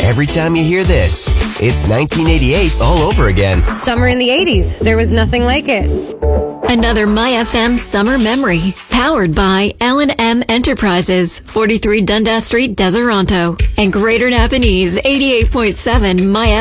every time you hear this. It's 1988 all over again. Summer in the 80s. There was nothing like it. Another My FM summer memory. Powered by L&M Enterprises, 43 Dundas Street, Deseronto. And Greater Napanese, 88.7 My